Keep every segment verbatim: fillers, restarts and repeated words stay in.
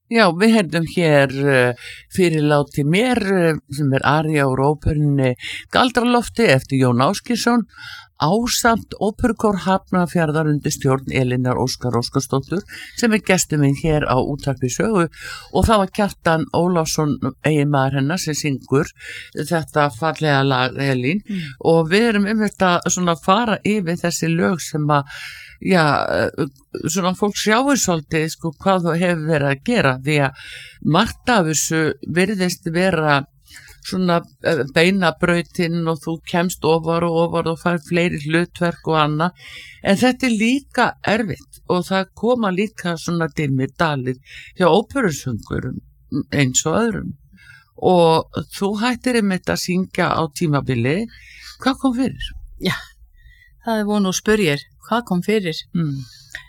Já, við heyrðum hér uh, fyrirláti mér uh, sem er aría úr óperunni Galdralofti eftir Jón Ásgeirsson ásamt óperukór Hafnarfjarðar undir stjórn Elínar Óskar Óskarsdóttur sem er gestur minn hér á Útvarpi Sögu og það var Kjartan Ólafsson eiginmaður hennar sem syngur þetta fallega lag Elín mm. og við erum um þetta svona að fara yfir þessi lög sem að já, svona fólk sjáur svolítið sko hvað þú hefur verið að gera því að margt af þessu virðist vera svona beinabrautin og þú kemst ofar og ofar og fær fleiri hlutverk og annað en þetta er líka erfitt og það koma líka svona dimmir dalir hjá óperusöngurum eins og öðrum og þú hættir einmitt að syngja á tímabili, hvað kom fyrir? Já, það er vonu að spyrja hvað kom fyrir? Mm.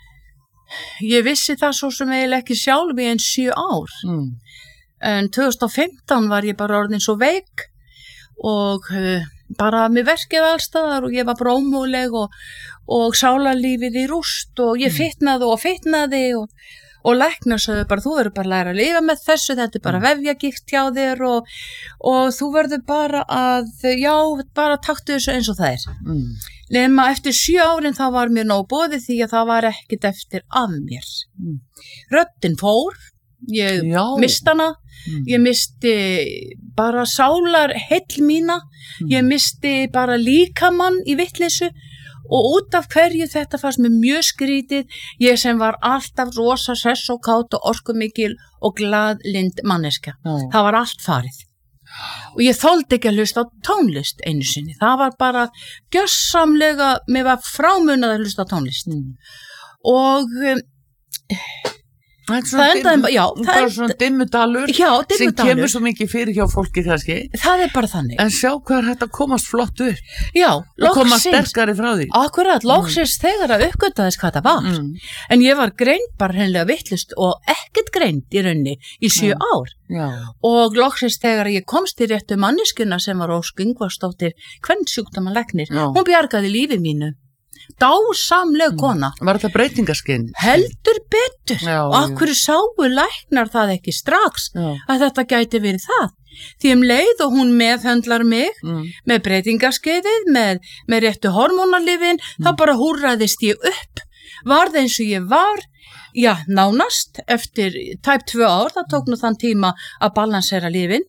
Ég vissi það svo sem eiginlega ekki sjálf í einn sjö ár. Mm. En tvö þúsund og fimmtán var ég bara orðin svo veik og uh, bara með verkið allstaðar og ég var bara ómöguleg og, og sálarlífið í rúst og ég fitnaði og fitnaði og, og læknar sagði bara þú verður bara að læra að lifa með þessu, þetta er bara vefjagigt hjá þér og, og þú verður bara að, já, bara taktu þessu eins og það er. Mm. Nema eftir sjö árin þá var mér nóg boðið því að það var ekkert eftir af mér. Mm. Röddin fór, ég Já. misti hana, mm. ég misti bara sálar heill mína, mm. ég misti bara líkamann í vitleysu og út af hverju þetta fannst mér mjög skrítið, ég sem var alltaf rosa sess og kát og orkumikil og glaðlynd manneska. Mm. Það var allt farið. Og ég þoldi ekki að hlusta á tónlist einu sinni, það var bara gjörsamlega, mér var frámunað að hlusta á tónlist mm. og um, það, það endaði bara, já, það er svona dimmudalur já, sem kemur svo mikið fyrir hjá fólki kannski. Það er bara þannig. En sjá hvað er hægt að komast flott upp. Já, og koma sterkari frá því. Akkurat, loksins mm. þegar að uppgötaðist hvað það var. Mm. En ég var greind bara hreinlega vitlaust og ekkert greind í raunni í sjö mm. ár. Já. Og loksins þegar ég komst í réttu manneskuna sem var Ósk Ingvarsdóttir, kvensjúkdómalæknir, hún bjargaði lífi mínu. Dásamleg kona. Var þetta breytingaskinn? Heldur betur. Já, og af hverju sáu læknar það ekki strax já. Að þetta gæti verið það. Því um leið og hún meðhöndlar mig mm. með breytingaskeiðið, með, með réttu hormónalifin, mm. þá bara húrraðist ég upp. Varð eins og ég var, já, nánast, eftir tæp tvö ár, það tók nú þann tíma að balansera lifin.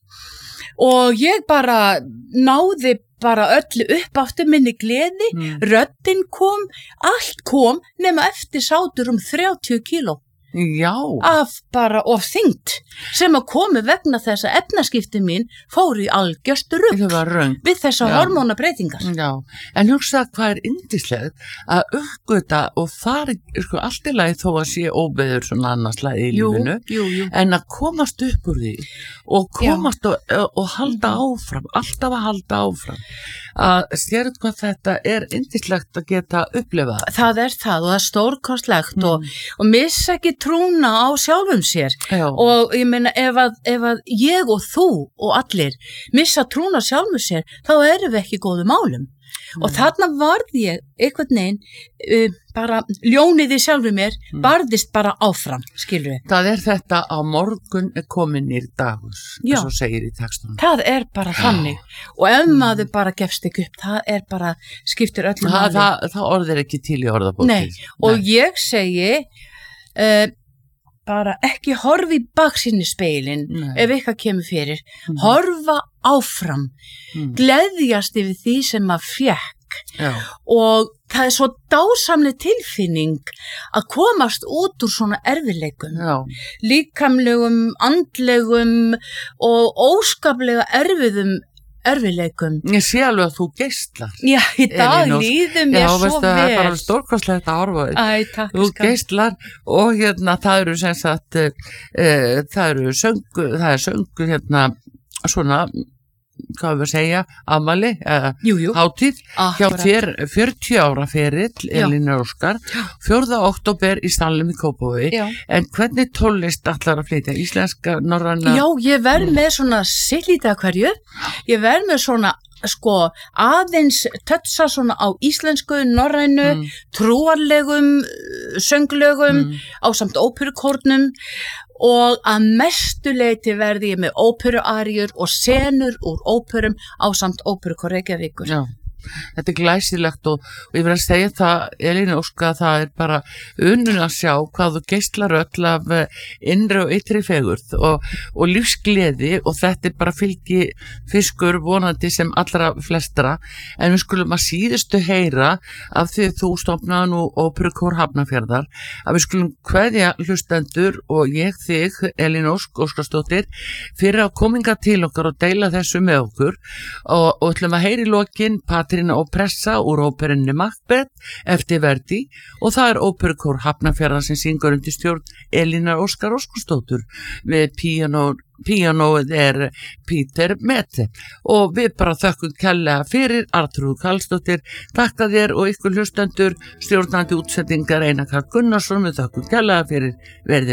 Og ég bara náði bara öllu upp aftur minni gleði, mm. röddin kom, allt kom, nema eftir sátur um þrjátíu kíló. Já. Af bara of þyngd sem að komi vegna þess að efnaskipti mín fór í algjörst rugl við þessar hormónabreytingar. Já, en hugsa hvað er yndislegt að uppgöta og fara, sko, allt í lagi þó að sé óbeður svona annars lagi í jú, lífinu, jú, jú. En að komast upp úr því og komast og, og halda áfram, alltaf að halda áfram. Að stjórn hvað þetta er yndislegt að geta upplifað. Það er það og það er stórkostlegt mm. og, og missa ekki trúna á sjálfum sér. Já. Og ég meina ef að, ef að ég og þú og allir missa trúna á sjálfum sér þá erum við ekki í góðum málum. Mm. Og þarna varð ég einhvern veginn uh, bara ljónið í sjálfur mér mm. barðist bara áfram, skilur við. Það er þetta á morgun er komin nýr dagur, eins og segir í textunum. Það er bara þannig og ef mm. maður bara gefst ekki upp, það er bara skiptir öllum máli. Það, það, það orðir ekki til í orðabókið. Nei, og Nei. Ég segi uh, bara ekki horfi í baksinni speilin ef eitthvað kemur fyrir, mm. horfa áfram, mm. gleðjast yfir því sem maður fékk Já. Og það er svo dásamleg tilfinning að komast út úr svona erfiðleikum, Já. Líkamlegum, andlegum og óskaplega erfiðum erfiðleikum. Ég sé alveg að þú geistlar. Já, í dag líður mér Já, svo veistu, vel. Já, það er bara stórkostlegt að horfa. Æ, takk. Þú geistlar og hérna það eru sem sagt, uh, það eru söngu, það er söngu hérna svona, hvað við að segja, afmæli, eða jú, jú. hátíð, hjá þér fjörutíu ára ferill, Elínar Óskar, fjórða október í Stallum í Kópavogi, en hvernig tónlist ætlar að flytja? Íslenska, norræna? Já, ég verð með svona sillítið hverju, ég verð með svona sko aðeins tötsa svona á íslensku, norrænu, Mm. trúarlegum sönglögum Mm. á samt óperukórnum og að mestu leyti verði ég með óperuaríur og senur úr óperum á samt óperukór Reykjavíkur. Já. Þetta er glæsilegt og, og ég verð að segja það, Elín Óska, það er bara unnun að sjá hvað þú geislar öll af innri og ytri fegurð og, og lífsgleði og þetta er bara fylgi fiskur vonandi sem allra flestra en við skulum að síðustu heyra af því þú stofnaði nú Óperukór Hafnarfjarðar að við skulum kveðja hlustendur og ég þig, Elín Ósk Óskarsdóttir, fyrir að kominga til okkar og deila þessu með okkur og, og ætlum að heyra í lokin Patrína og Pressa úr óperunni Macbeth eftir Verdi og það er Óperukór Hafnarfjarðar sem syngur undir stjórn Elínar Óskar Óskarsdóttur með píanó píanóið er Peter Mette og við bara þökkum kærlega fyrir Arnþrúður Karlsdóttir, takka þér og ykkur hlustendur, stjórnandi útsendingar Einar Karl Gunnarsson, við þökkum kærlega fyrir verðið